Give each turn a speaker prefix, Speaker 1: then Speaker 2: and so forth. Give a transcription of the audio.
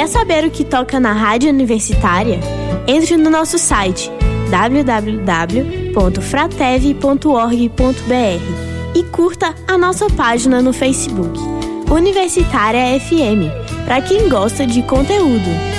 Speaker 1: Quer saber o que toca na Rádio Universitária? Entre no nosso site www.fratev.org.br e curta a nossa página no Facebook, Universitária FM, para quem gosta de conteúdo.